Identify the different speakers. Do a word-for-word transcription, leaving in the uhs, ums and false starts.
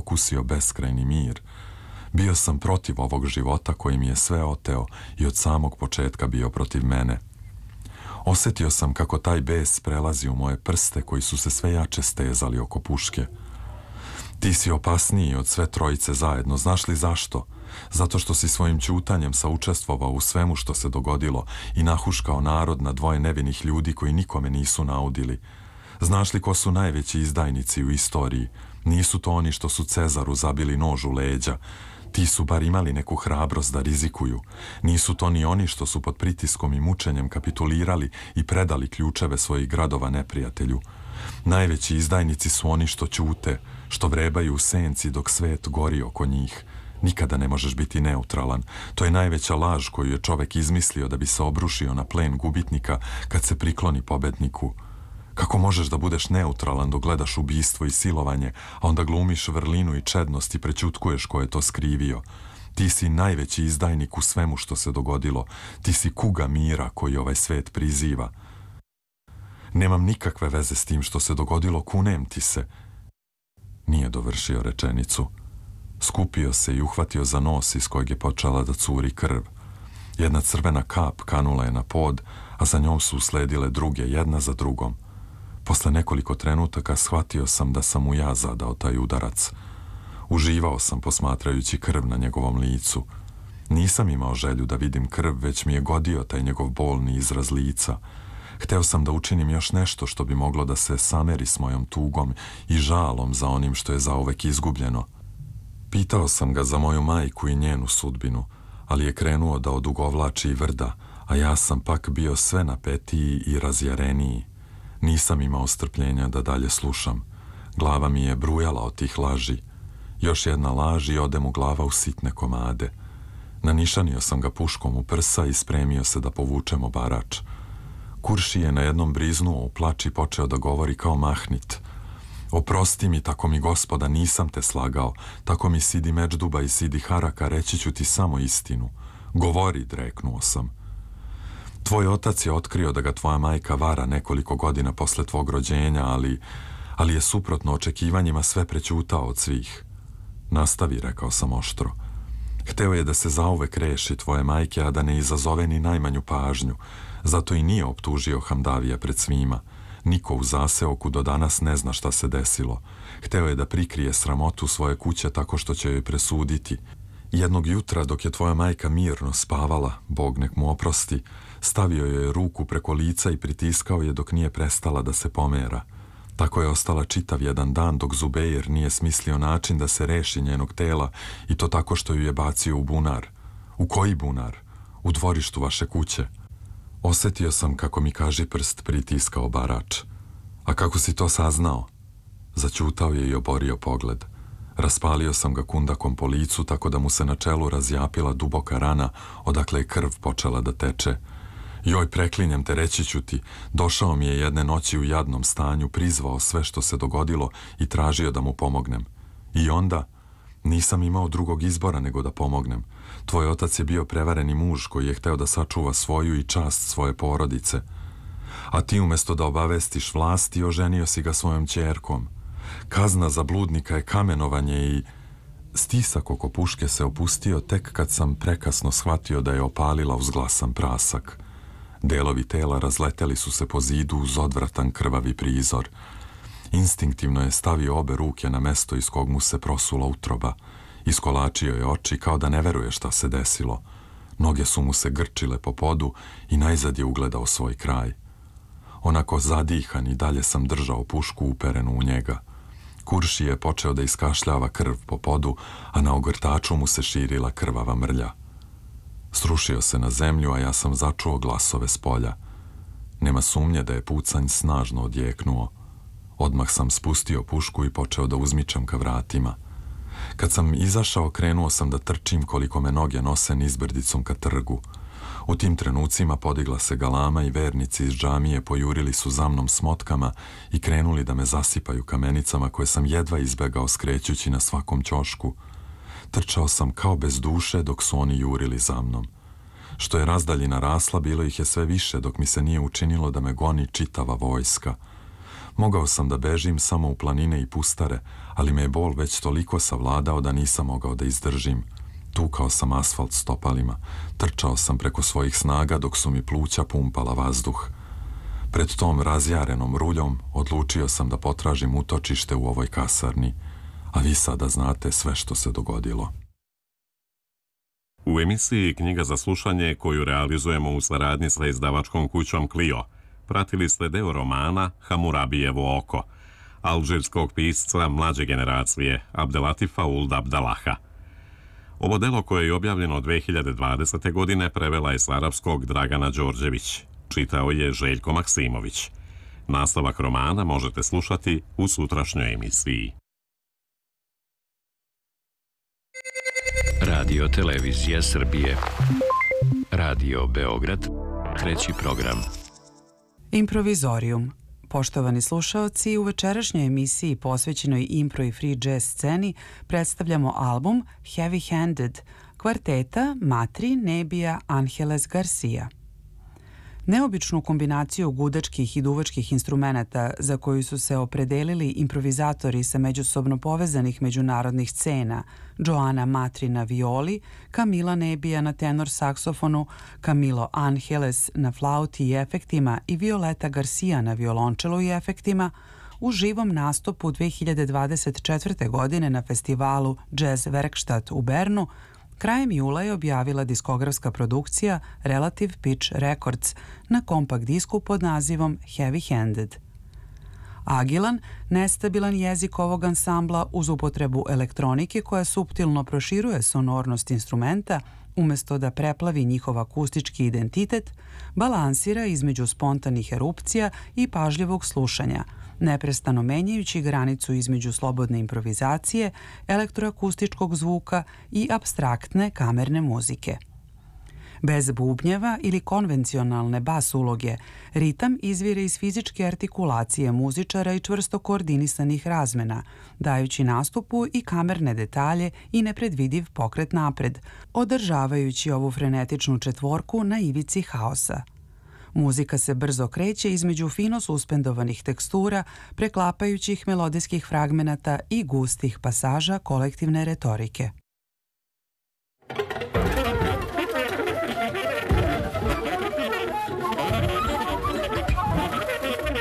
Speaker 1: okusio beskrajni mir. Bio sam protiv ovog života koji mi je sve oteo i od samog početka bio protiv mene. Osjetio sam kako taj bes prelazi u moje prste koji su se sve jače stezali oko puške. Ti si opasniji od sve trojice zajedno, znaš li zašto? Zato što si svojim ćutanjem saučestvovao u svemu što se dogodilo i nahuškao narod na dvoje nevinih ljudi koji nikome nisu naudili. Znaš li ko su najveći izdajnici u istoriji? Nisu to oni što su Cezaru zabili nož u leđa. Ti su bar imali neku hrabrost da rizikuju. Nisu to ni oni što su pod pritiskom i mučenjem kapitulirali i predali ključeve svojih gradova neprijatelju. Najveći izdajnici su oni što ćute, što vrebaju u senci dok svet gori oko njih. Nikada ne možeš biti neutralan. To je najveća laž koju je čovek izmislio da bi se obrušio na plen gubitnika kad se prikloni pobedniku. Kako možeš da budeš neutralan dok gledaš ubistvo i silovanje, a onda glumiš vrlinu i čednost i prećutkuješ ko je to skrivio? Ti si najveći izdajnik u svemu što se dogodilo. Ti si kuga mira koji ovaj svet priziva. Nemam nikakve veze s tim što se dogodilo, kunem ti se. Nije dovršio rečenicu. Skupio se i uhvatio za nos iz kojeg je počela da curi krv. Jedna crvena kap kanula je na pod, a za njom su usledile druge, jedna za drugom. Posle nekoliko trenutaka shvatio sam da sam mu ja zadao taj udarac. Uživao sam posmatrajući krv na njegovom licu. Nisam imao želju da vidim krv, već mi je godio taj njegov bolni izraz lica. Hteo sam da učinim još nešto što bi moglo da se sameri s mojom tugom i žalom za onim što je zauvek izgubljeno. Pitao sam ga za moju majku i njenu sudbinu, ali je krenuo da odugovlači i vrda, a ja sam pak bio sve napetiji i razjareniji. Nisam imao strpljenja da dalje slušam. Glava mi je brujala od tih laži. Još jedna laž i ode mu glava u sitne komade. Nanišanio sam ga puškom u prsa i spremio se da povučemo barač. Kurši je na jednom briznuo u plač i počeo da govori kao mahnit. Oprosti mi, tako mi gospoda, nisam te slagao. Tako mi Sidi Međduba i Sidi Haraka, reći ću ti samo istinu. Govori, dreknuo sam. Tvoj otac je otkrio da ga tvoja majka vara nekoliko godina posle tvog rođenja, ali, ali je suprotno očekivanjima sve prećutao od svih. Nastavi, rekao sam oštro. Hteo je da se zauvek reši tvoje majke, a da ne izazove ni najmanju pažnju. Zato i nije optužio Hamdavija pred svima. Niko u zaseoku do danas ne zna šta se desilo. Hteo je da prikrije sramotu svoje kuće tako što će joj presuditi. Jednog jutra, dok je tvoja majka mirno spavala, Bog nek mu oprosti, stavio joj ruku preko lica i pritiskao je dok nije prestala da se pomera. Tako je ostala čitav jedan dan dok Zubeir nije smislio način da se reši njenog tela i to tako što ju je bacio u bunar. U koji bunar? U dvorištu vaše kuće. Osjetio sam kako mi kaži prst pritiskao barač. A kako si to saznao? Zaćutao je i oborio pogled. Raspalio sam ga kundakom po licu tako da mu se na čelu razjapila duboka rana odakle je krv počela da teče. Joj, preklinjem te, reći ću ti, došao mi je jedne noći u jadnom stanju, prizvao sve što se dogodilo i tražio da mu pomognem. I onda nisam imao drugog izbora nego da pomognem. Tvoj otac je bio prevareni muž koji je hteo da sačuva svoju i čast svoje porodice. A ti umjesto da obavestiš vlasti, oženio si ga svojom ćerkom. Kazna za bludnika je kamenovanje i... Stisak oko puške se opustio tek kad sam prekasno shvatio da je opalila uz glasan prasak. Delovi tela razleteli su se po zidu uz odvratan krvavi prizor. Instinktivno je stavio obe ruke na mesto iz kog mu se prosula utroba. Iskolačio je oči kao da ne veruje šta se desilo. Noge su mu se grčile po podu i najzad je ugledao svoj kraj. Onako zadihan i dalje sam držao pušku uperenu u njega. Kurši je počeo da iskašljava krv po podu, a na ogrtaču mu se širila krvava mrlja. Srušio se na zemlju, a ja sam začuo glasove s polja. Nema sumnje da je pucanj snažno odjeknuo. Odmah sam spustio pušku i počeo da uzmičam ka vratima. Kad sam izašao, krenuo sam da trčim koliko me noge nose nizbrdicom ka trgu. U tim trenucima podigla se galama i vernici iz džamije pojurili su za mnom s motkama i krenuli da me zasipaju kamenicama koje sam jedva izbegao skrećući na svakom ćošku. Trčao sam kao bez duše dok su oni jurili za mnom. Što je razdaljina rasla, bilo ih je sve više dok mi se nije učinilo da me goni čitava vojska. Mogao sam da bežim samo u planine i pustare, ali me je bol već toliko savladao da nisam mogao da izdržim. Tukao sam asfalt stopalima, trčao sam preko svojih snaga dok su mi pluća pumpala vazduh. Pred tom razjarenom ruljom odlučio sam da potražim utočište u ovoj kasarni, a vi sada znate sve što se dogodilo.
Speaker 2: U emisiji Knjiga za slušanje, koju realizujemo u saradnji sa izdavačkom kućom Clio, pratili ste deo romana Hamurabijevo oko, alžirskog pisca mlađe generacije Abdelatifa Ould Abdalaha. Ovo delo, koje je objavljeno dve hiljade dvadesete. godine, prevela je s arapskog Dragana Đorđević, čitao je Željko Maksimović. Nastavak romana možete slušati u sutrašnjoj emisiji.
Speaker 3: Radio Televizija Srbije. Radio Beograd. Treći program.
Speaker 4: Improvizorium. Poštovani slušaoci, u večerašnjoj emisiji posvećenoj impro i free jazz sceni predstavljamo album Heavy Handed kvarteta Matri Nebija Angeles Garcia. Neobičnu kombinaciju gudačkih i duvačkih instrumenata za koju su se opredelili improvizatori sa međusobno povezanih međunarodnih scena, Joana Matri na violi, Camila Nebija na tenor saksofonu, Camilo Angeles na flauti i efektima i Violeta Garcia na violončelu i efektima, u živom nastupu dve hiljade dvadeset četvrte. godine na festivalu Jazz Werkstatt u Bernu, krajem jula je objavila diskografska produkcija Relative Pitch Records na kompakt disku pod nazivom Heavy Handed. Agilan, nestabilan jezik ovog ansambla uz upotrebu elektronike koja suptilno proširuje sonornost instrumenta, umesto da preplavi njihov akustički identitet, balansira između spontanih erupcija i pažljivog slušanja, neprestano menjajući granicu između slobodne improvizacije, elektroakustičkog zvuka i apstraktne kamerne muzike. Bez bubnjeva ili konvencionalne bas uloge, ritam izvire iz fizičke artikulacije muzičara i čvrsto koordinisanih razmena, dajući nastupu i kamerne detalje i nepredvidiv pokret napred, održavajući ovu frenetičnu četvorku na ivici haosa. Muzika se brzo kreće između fino suspendovanih tekstura, preklapajućih melodijskih fragmenata i gustih pasaža kolektivne retorike.